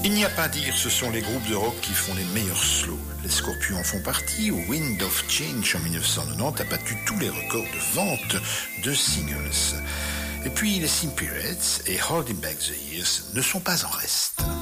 Il n'y a pas à dire, ce sont les groupes de rock qui font les meilleurs slows. Les Scorpions en font partie. Wind of Change en 1990 a battu tous les records de vente de singles. Et puis les Simpirates et Holding Back the Years ne sont pas en reste.